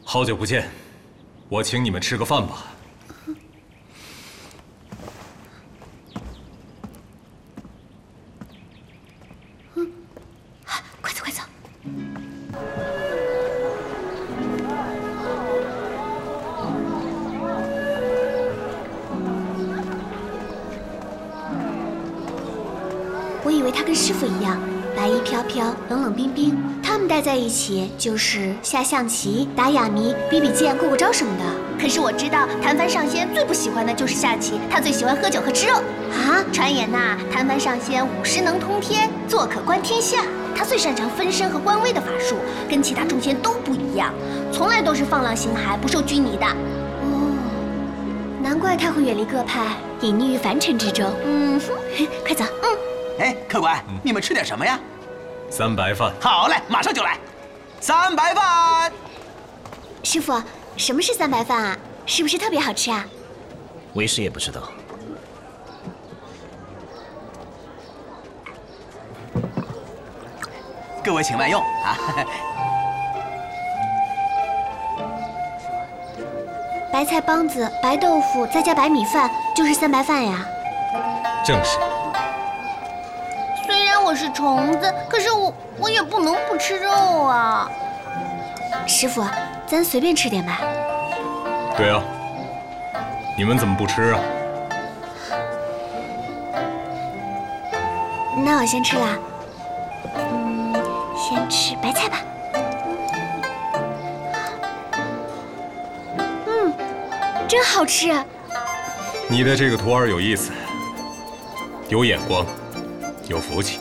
好久不见，我请你们吃个饭吧。 快走快走！我以为他跟师傅一样，白衣飘飘，冷冷冰冰。他们待在一起就是下象棋、打哑谜、比比剑、过过招什么的。 可是我知道谭帆上仙最不喜欢的就是下棋，他最喜欢喝酒和吃肉。 啊， 传言呐，谭帆上仙武师能通天，坐可观天下。他最擅长分身和官威的法术，跟其他众仙都不一样，从来都是放浪形骸，不受拘泥的。 哦，难怪他会远离各派，隐匿于凡尘之中。快走。 哎，客官，你们吃点什么呀 ？3白饭。 好嘞，马上就来。3白饭。 师傅，什么是3白饭啊？是不是特别好吃啊？ 为师也不知道。 各位请慢用啊。 白菜帮子、白豆腐，再加白米饭，就是3白饭呀。 正是。 虽然我是虫子，可是我也不能不吃肉啊。 师傅，咱随便吃点吧。 对啊，你们怎么不吃啊？ 那我先吃啦。先吃白菜吧。真好吃。 你的这个徒儿有意思，有眼光，有福气。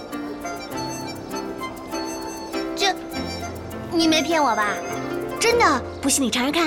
这，你没骗我吧？ 真的，不信你尝尝看。